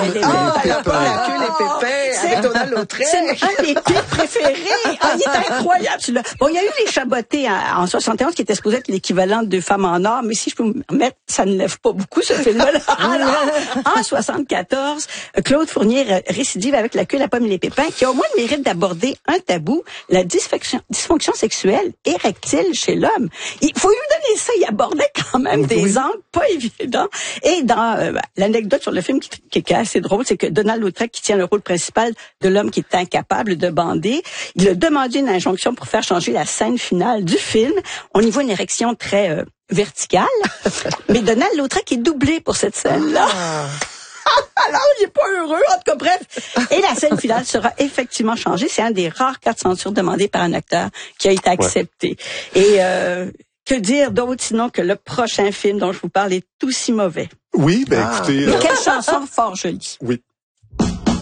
pas la queue, les pépins, avec Donald Lautrec. C'est un des pires préférés. Ah, il est incroyable, celui-là. Bon, il y a eu Les Chabotés en 71, qui était supposé être l'équivalent de Femmes en or, mais si je peux me permettre, ça ne lève pas beaucoup, ce film-là. Alors, en 74, Claude Fournier récidive avec La queue, la pomme et les pépins, qui a au moins le mérite d'aborder un tabou, la dysfonction sexuelle érectile chez l'homme. Il faut lui donner ça, il abordait quand même des angles pas évidents. Et dans l'anecdote sur le film qui est assez drôle, c'est que Donald Lautrec, qui tient le rôle principal de l'homme qui est incapable de bander, il a demandé une injonction pour faire changer la scène finale du film. On y voit une érection très verticale, mais Donald Lautrec est doublé pour cette scène-là. Alors, il est pas heureux. En tout cas, bref. Et la scène finale sera effectivement changée. C'est un des rares cas de censure demandés par un acteur qui a été accepté. Et que dire d'autre sinon que le prochain film dont je vous parle est aussi mauvais? Oui, écoutez... Mais quelle chanson fort jolie. Oui.